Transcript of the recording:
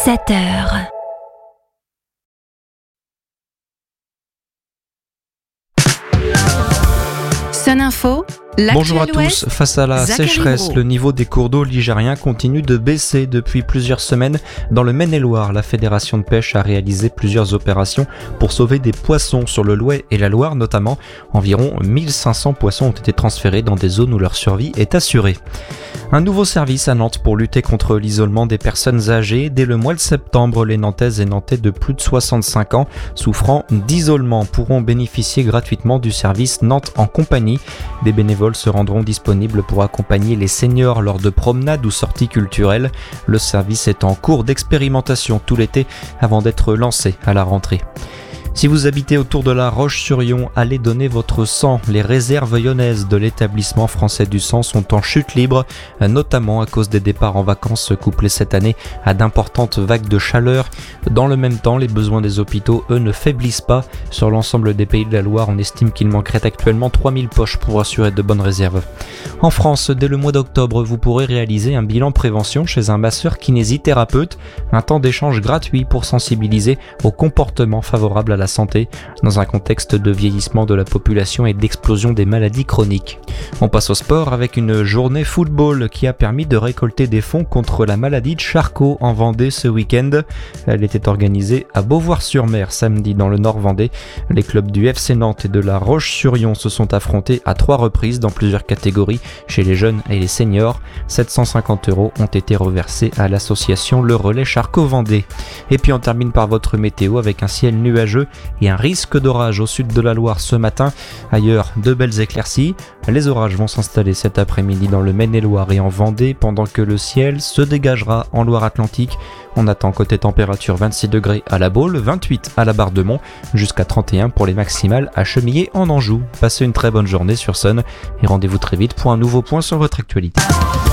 7h. Sun Info. Bonjour à tous. Face à la sécheresse, le niveau des cours d'eau ligériens continue de baisser depuis plusieurs semaines. Dans le Maine-et-Loire, la Fédération de pêche a réalisé plusieurs opérations pour sauver des poissons sur le Loing et la Loire notamment. Environ 1500 poissons ont été transférés dans des zones où leur survie est assurée. Un nouveau service à Nantes pour lutter contre l'isolement des personnes âgées. Dès le mois de septembre, les Nantaises et Nantais de plus de 65 ans souffrant d'isolement pourront bénéficier gratuitement du service Nantes en compagnie. Des bénévoles se rendront disponibles pour accompagner les seniors lors de promenades ou sorties culturelles. Le service est en cours d'expérimentation tout l'été avant d'être lancé à la rentrée. Si vous habitez autour de la Roche-sur-Yon, allez donner votre sang. Les réserves yonnaises de l'établissement français du sang sont en chute libre, notamment à cause des départs en vacances couplés cette année à d'importantes vagues de chaleur. Dans le même temps, les besoins des hôpitaux, eux, ne faiblissent pas. Sur l'ensemble des pays de la Loire, on estime qu'il manquerait actuellement 3000 poches pour assurer de bonnes réserves. En France, dès le mois d'octobre, vous pourrez réaliser un bilan prévention chez un masseur kinésithérapeute, un temps d'échange gratuit pour sensibiliser au comportement favorable à la santé dans un contexte de vieillissement de la population et d'explosion des maladies chroniques. On passe au sport avec une journée football qui a permis de récolter des fonds contre la maladie de Charcot en Vendée ce week-end. Elle était organisée à Beauvoir-sur-Mer samedi dans le Nord Vendée. Les clubs du FC Nantes et de la Roche-sur-Yon se sont affrontés à 3 reprises dans plusieurs catégories chez les jeunes et les seniors. 750 € ont été reversés à l'association Le Relais Charcot Vendée. Et puis on termine par votre météo avec un ciel nuageux et un risque d'orage au sud de la Loire ce matin. Ailleurs, de belles éclaircies. Les orages vont s'installer cet après-midi dans le Maine-et-Loire et en Vendée pendant que le ciel se dégagera en Loire-Atlantique. On attend côté température 26 degrés à la Baule, 28 à la Barre-de-Mont, jusqu'à 31 pour les maximales à Chemillé en Anjou. Passez une très bonne journée sur Sun et rendez-vous très vite pour un nouveau point sur votre actualité.